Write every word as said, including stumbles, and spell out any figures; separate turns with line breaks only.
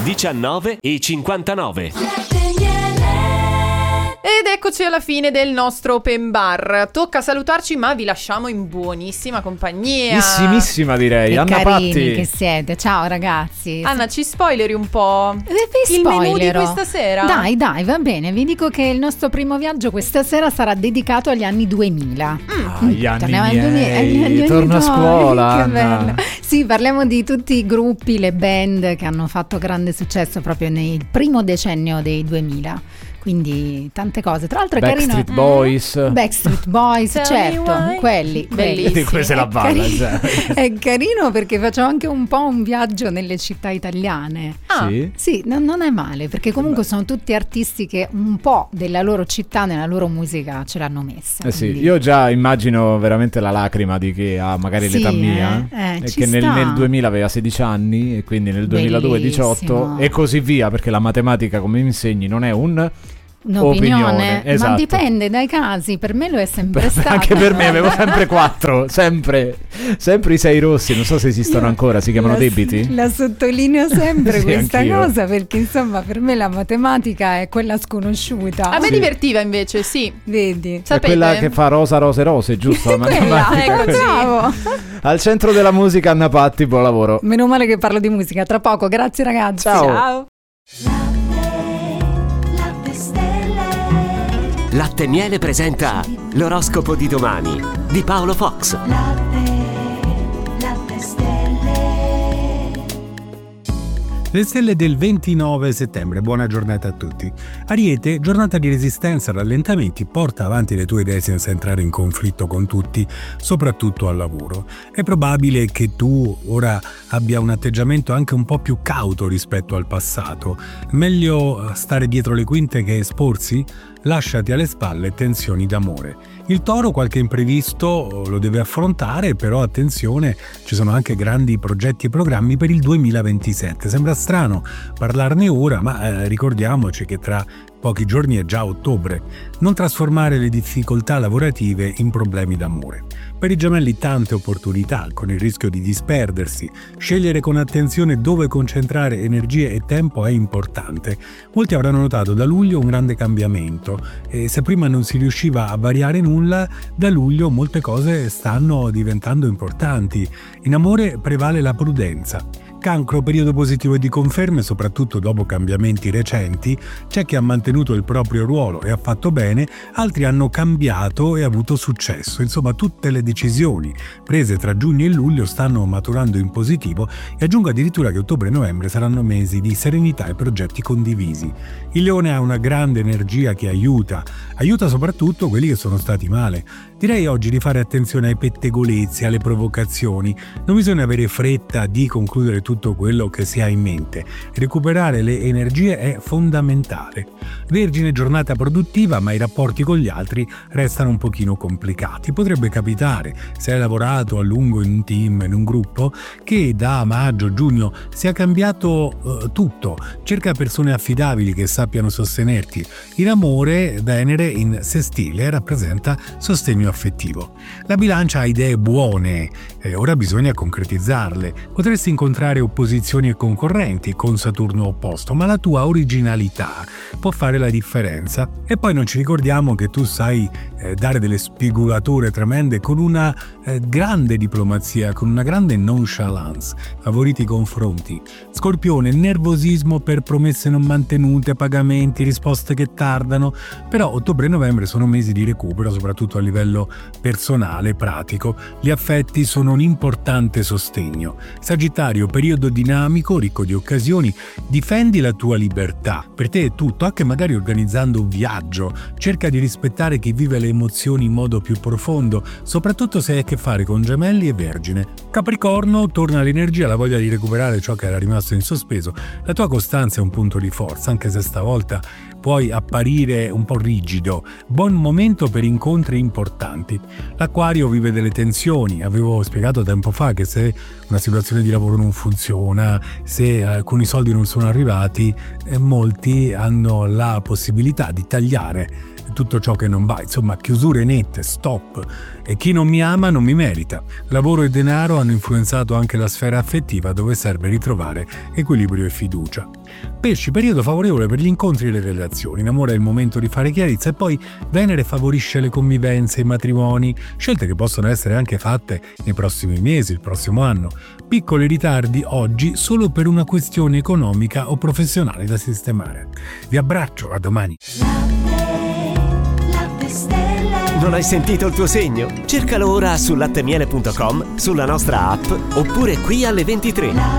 diciannove e cinquantanove.
Ed eccoci alla fine del nostro open bar. Tocca salutarci, ma vi lasciamo in buonissima compagnia.
Buonissimissima, direi.
Che
Anna
carini
Patti.
che siete. Ciao ragazzi.
Anna, ci spoileri un po'
Eh, vi
il menù di
spoilerò.
questa sera?
Dai, dai, va bene. Vi dico che il nostro primo viaggio questa sera sarà dedicato agli anni duemila.
Ah, gli anni
Torniamo ai
miei.
duemila, agli anni
Torno a
tuoi,
scuola,
che
Anna.
bello. Sì, parliamo di tutti i gruppi, le band che hanno fatto grande successo proprio nel primo decennio dei duemila. Quindi tante cose. Tra l'altro è
Backstreet
carino.
Boys.
Backstreet Boys,
Tell me
certo,
why.
quelli, quelli.
Bellissimi.
Come se la
È
balla,
carino,
cioè.
è carino perché facciamo anche un po' un viaggio nelle città italiane.
Ah.
Sì.
Sì, no- non è male perché comunque sono tutti artisti che un po' della loro città nella loro musica ce l'hanno messa.
Eh sì,
quindi-
io già immagino veramente la lacrima di chi ha magari
Sì,
l'età
eh,
mia
eh,
e
ci
che nel,
sta.
nel duemila aveva sedici anni e quindi nel duemiladue diciotto
Bellissimo.
e così via, perché la matematica, come mi insegni, non è un
Un'opinione,
opinione,
ma
esatto.
dipende dai casi, per me lo è sempre stato.
Anche per me avevo sempre quattro, sempre, sempre i sei rossi, non so se esistono
Io
ancora, si chiamano
la-
debiti?
La sottolineo sempre
Sì,
questa
anch'io.
cosa perché insomma per me la matematica è quella sconosciuta.
A me
Sì.
divertiva invece, sì.
Vedi?
È
Sapete?
quella che fa rosa, rose, rose, giusto? La
Quella,
matematica.
ecco, sì.
bravo.
Al centro della musica, Anna Patti, buon lavoro.
Meno male che parlo di musica, tra poco, grazie ragazzi.
Ciao.
Ciao.
Latte e Miele presenta l'oroscopo di domani di Paolo Fox.
Le stelle del ventinove settembre, buona giornata a tutti. Ariete, giornata di resistenza, rallentamenti, porta avanti le tue idee senza entrare in conflitto con tutti, soprattutto al lavoro. È probabile che tu ora abbia un atteggiamento anche un po' più cauto rispetto al passato. Meglio stare dietro le quinte che esporsi? Lasciati alle spalle tensioni d'amore. Il Toro qualche imprevisto lo deve affrontare, però attenzione, ci sono anche grandi progetti e programmi per il duemilaventisette. Sembra strano parlarne ora, ma eh, ricordiamoci che tra pochi giorni è già ottobre. Non trasformare le difficoltà lavorative in problemi d'amore. Per i Gemelli tante opportunità, con il rischio di disperdersi. Scegliere con attenzione dove concentrare energie e tempo è importante. Molti avranno notato da luglio un grande cambiamento e se prima non si riusciva a variare nulla, da luglio molte cose stanno diventando importanti. In amore prevale la prudenza. Cancro, periodo positivo e di conferme, soprattutto dopo cambiamenti recenti. C'è chi ha mantenuto il proprio ruolo e ha fatto bene, altri hanno cambiato e avuto successo. Insomma, tutte le decisioni prese tra giugno e luglio stanno maturando in positivo e aggiungo addirittura che ottobre e novembre saranno mesi di serenità e progetti condivisi. Il Leone ha una grande energia che aiuta, aiuta soprattutto quelli che sono stati male. Direi oggi di fare attenzione ai pettegolezzi, alle provocazioni. Non bisogna avere fretta di concludere tutto quello che si ha in mente. Recuperare le energie è fondamentale. Vergine, giornata produttiva, ma i rapporti con gli altri restano un pochino complicati. Potrebbe capitare, se hai lavorato a lungo in un team, in un gruppo, che da maggio, giugno sia cambiato eh, tutto. Cerca persone affidabili che sappiano sostenerti. In amore, Venere in sestile rappresenta sostegno affettivo. La Bilancia ha idee buone e ora bisogna concretizzarle. Potresti incontrare opposizioni e concorrenti con Saturno opposto, ma la tua originalità può fare la differenza. E poi non ci ricordiamo che tu sai eh, dare delle spigolature tremende con una eh, grande diplomazia, con una grande nonchalance, favoriti i confronti. Scorpione, nervosismo per promesse non mantenute, pagamenti, risposte che tardano, però ottobre e novembre sono mesi di recupero, soprattutto a livello personale, pratico. Gli affetti sono un importante sostegno. Sagittario, periodo dinamico, ricco di occasioni, difendi la tua libertà. Per te è tutto, anche magari organizzando un viaggio. Cerca di rispettare chi vive le emozioni in modo più profondo, soprattutto se hai a che fare con Gemelli e Vergine. Capricorno, torna l'energia, la voglia di recuperare ciò che era rimasto in sospeso. La tua costanza è un punto di forza, anche se stavolta puoi apparire un po' rigido. Buon momento per incontri importanti. L'Acquario vive delle tensioni. Avevo spiegato tempo fa che se una situazione di lavoro non funziona, se alcuni soldi non sono arrivati, eh, molti hanno la possibilità di tagliare tutto ciò che non va, insomma chiusure nette, stop. E chi non mi ama non mi merita. Lavoro e denaro hanno influenzato anche la sfera affettiva, dove serve ritrovare equilibrio e fiducia. Pesci, periodo favorevole per gli incontri e le relazioni. In amore è il momento di fare chiarezza, e poi Venere favorisce le convivenze, i matrimoni, scelte che possono essere anche fatte nei prossimi mesi, il prossimo anno. Piccoli ritardi oggi solo per una questione economica o professionale da sistemare. Vi abbraccio, a domani.
Non hai sentito il tuo segno? Cercalo ora su lattemiele punto com, sulla nostra app oppure qui alle ventitré.